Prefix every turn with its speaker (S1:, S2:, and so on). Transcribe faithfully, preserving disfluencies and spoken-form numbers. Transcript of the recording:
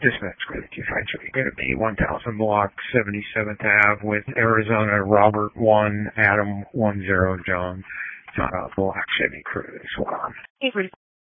S1: Dispatch Credit Advisory. Going to be one thousand block seventy-seventh Ave with Arizona Robert one Adam one zero John. Uh, Block Chevy Cruise. Wow.